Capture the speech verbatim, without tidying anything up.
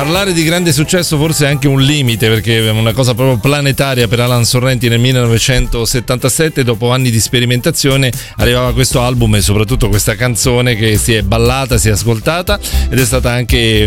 Parlare di grande successo forse è anche un limite, perché è una cosa proprio planetaria per Alan Sorrenti. Nel millenovecentosettantasette, dopo anni di sperimentazione, arrivava questo album e soprattutto questa canzone che si è ballata, si è ascoltata, ed è stata anche